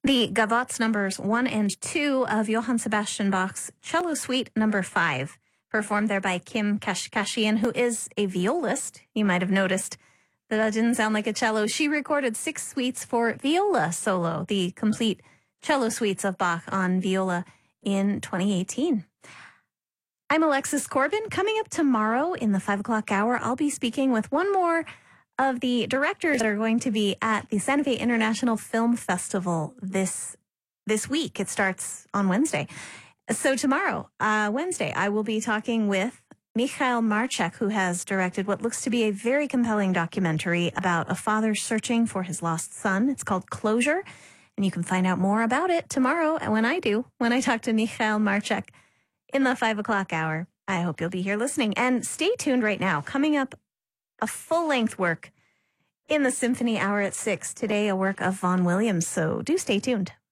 The Gavottes numbers 1 and 2 of Johann Sebastian Bach's Cello Suite number 5, performed there by Kim Kashkashian, who is a violist. You might have noticed that didn't sound like a cello. She recorded 6 suites for viola solo, the complete cello suites of Bach on viola in 2018. I'm Alexis Corbin. Coming up tomorrow in the 5 o'clock hour, I'll be speaking with one more of the directors that are going to be at the Santa Fe International Film Festival this week. It starts on Wednesday. So tomorrow, Wednesday, I will be talking with Michael Marchek, who has directed what looks to be a very compelling documentary about a father searching for his lost son. It's called Closure, and you can find out more about it tomorrow when I talk to Michael Marchek in the 5 o'clock hour. I hope you'll be here listening. And stay tuned right now. Coming up, a full-length work in the Symphony Hour at 6. Today, a work of Vaughan Williams. So do stay tuned.